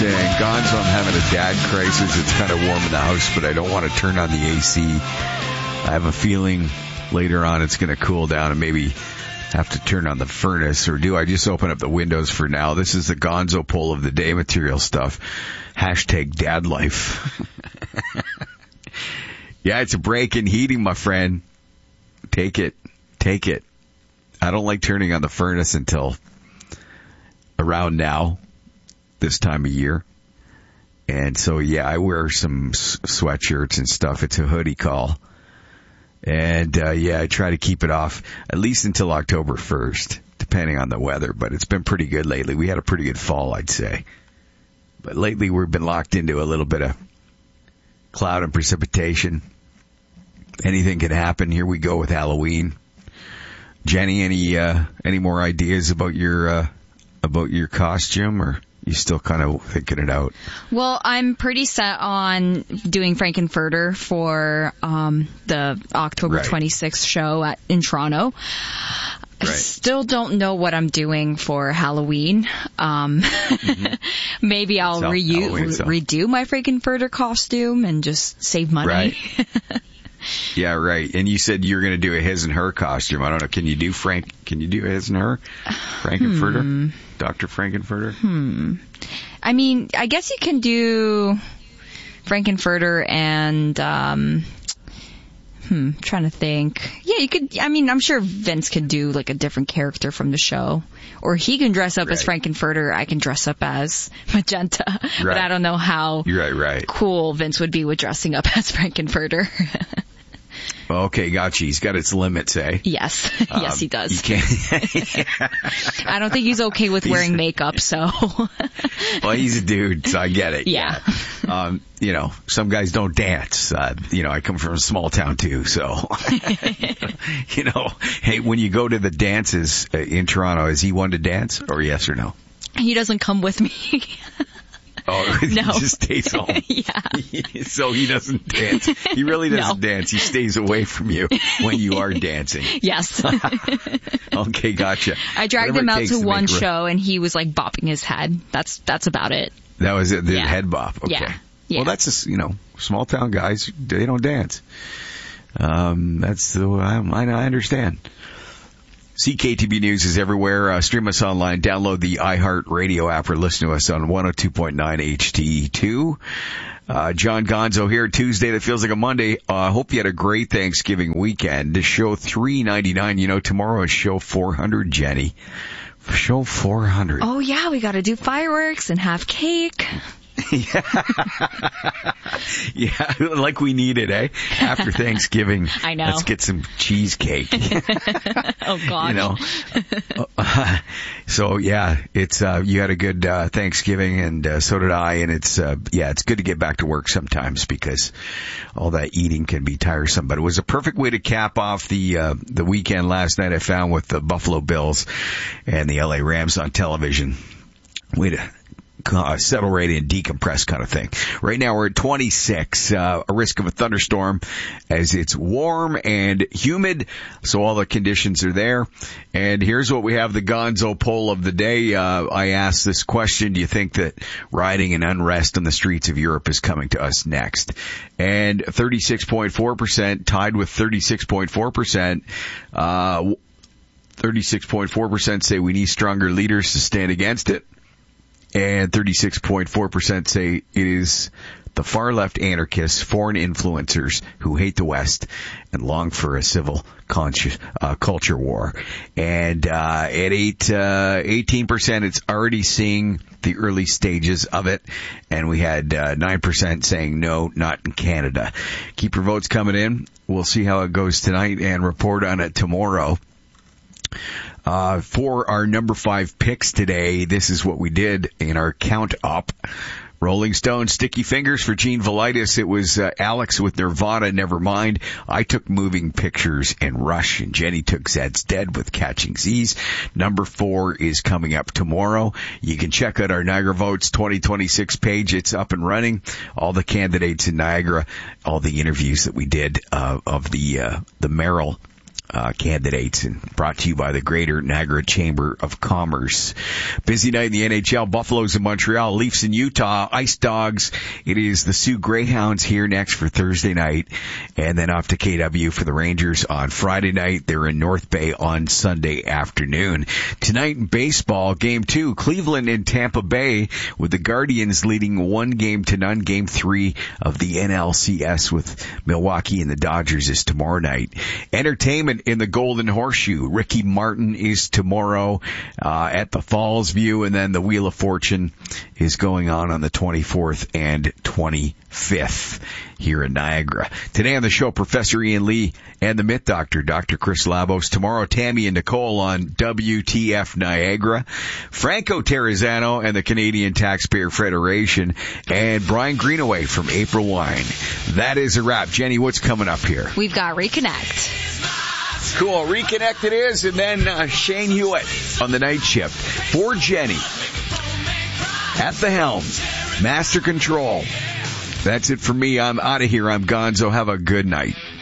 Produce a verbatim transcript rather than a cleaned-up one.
saying, Gonzo, I'm having a dad crisis. It's kind of warm in the house, but I don't want to turn on the A C. I have a feeling later on it's going to cool down and maybe have to turn on the furnace. Or do I just open up the windows for now? This is the Gonzo poll of the day material stuff. Hashtag dad life. Yeah, it's a break in heating, my friend. Take it. Take it. I don't like turning on the furnace until around now, this time of year. And so, yeah, I wear some s- sweatshirts and stuff. It's a hoodie call. And, uh, yeah, I try to keep it off at least until October first, depending on the weather. But it's been pretty good lately. We had a pretty good fall, I'd say. But lately we've been locked into a little bit of cloud and precipitation. Anything can happen. Here we go with Halloween. Jenny, any uh, any more ideas about your uh, about your costume, or you still kind of thinking it out? Well, I'm pretty set on doing Frankenfurter for um, the October right. twenty-sixth show at, in Toronto. I right. still don't know what I'm doing for Halloween. Um, mm-hmm. Maybe I'll so, reu- so. redo my Frankenfurter costume and just save money. Right. Yeah, right. And you said you're going to do a his and her costume. I don't know. Can you do Frank? Can you do a his and her? Frankenfurter? Hmm. Doctor Frankenfurter? Hmm. I mean, I guess you can do Frankenfurter and, um, hmm, trying to think. Yeah, you could, I mean, I'm sure Vince could do like a different character from the show. Or he can dress up right. as Frankenfurter. I can dress up as Magenta. Right. But I don't know how right, right. cool Vince would be with dressing up as Frankenfurter. Okay, gotcha. He's got its limits, eh? Yes. Um, yes, he does. You can't. I don't think he's okay with he's, wearing makeup, so. Well, he's a dude, so I get it. Yeah. yeah. Um, you know, some guys don't dance. Uh, you know, I come from a small town too, so. You know, hey, when you go to the dances in Toronto, is he one to dance, or yes or no? He doesn't come with me. Oh, he no. just stays home. Yeah. So he doesn't dance. He really doesn't no. dance. He stays away from you when you are dancing. Yes. Okay, gotcha. I dragged Whatever him out to, to one show re- and he was like bopping his head. That's that's about it. That was it, the yeah. head bop. Okay. Yeah. yeah. Well, that's just, you know, small town guys, they don't dance. Um, that's the, I, I understand. C K T B News is everywhere. Uh, stream us online. Download the iHeartRadio app or listen to us on one oh two point nine H T two. Uh, John Gonzo here Tuesday. That feels like a Monday. I uh, hope you had a great Thanksgiving weekend. This show three ninety-nine. You know, tomorrow is show four hundred, Jenny. Show four hundred. Oh, yeah. We got to do fireworks and have cake. Yeah. Yeah, like we need it, eh? After Thanksgiving. I know. Let's get some cheesecake. Oh, God. You know. Uh, so, yeah, it's, uh, you had a good, uh, Thanksgiving, and, uh, so did I, and it's, uh, yeah, it's good to get back to work sometimes because all that eating can be tiresome. But it was a perfect way to cap off the, uh, the weekend last night I found with the Buffalo Bills and the L A Rams on television. Way to Uh, settle right in, decompress kind of thing. Right now we're at twenty-six, uh, a risk of a thunderstorm as it's warm and humid, so all the conditions are there. And here's what we have, the Gonzo poll of the day. Uh, I asked this question: do you think that rioting and unrest on the streets of Europe is coming to us next? And thirty-six point four percent tied with thirty-six point four percent, uh, thirty-six point four percent say we need stronger leaders to stand against it. And thirty-six point four percent say it is the far-left anarchists, foreign influencers who hate the West and long for a civil conscious, uh, culture war. And uh, at eight, uh, eighteen percent, it's already seeing the early stages of it. And we had uh, nine percent saying no, not in Canada. Keep your votes coming in. We'll see how it goes tonight and report on it tomorrow. Uh, for our number five picks today, this is what we did in our count up. Rolling Stone, Sticky Fingers for Gene Velitis. It was uh, Alex with Nirvana, Nevermind. I took Moving Pictures and Rush, and Jenny took Zed's Dead with Catching Z's. Number four is coming up tomorrow. You can check out our Niagara Votes twenty twenty-six page. It's up and running. All the candidates in Niagara, all the interviews that we did uh, of the uh, the Merrill uh, candidates, and brought to you by the Greater Niagara Chamber of Commerce. Busy night in the N H L. Buffaloes in Montreal, Leafs in Utah, Ice Dogs. It is the Sioux Greyhounds here next for Thursday night, and then off to K W for the Rangers on Friday night. They're in North Bay on Sunday afternoon. Tonight in baseball, game two, Cleveland and Tampa Bay, with the Guardians leading one game to none. Game three of the N L C S with Milwaukee and the Dodgers is tomorrow night. Entertainment in the Golden Horseshoe. Ricky Martin is tomorrow uh, at the Falls View, and then the Wheel of Fortune is going on on the twenty-fourth and twenty-fifth here in Niagara. Today on the show, Professor Ian Lee and the Myth Doctor, Doctor Chris Labos. Tomorrow, Tammy and Nicole on W T F Niagara. Franco Terrazzano and the Canadian Taxpayer Federation, and Brian Greenaway from April Wine. That is a wrap. Jenny, what's coming up here? We've got Reconnect. Cool. Reconnect it is, and then uh, Shane Hewitt on the night shift. For Jenny, at the helm, Master Control. That's it for me. I'm out of here. I'm Gonzo. Have a good night.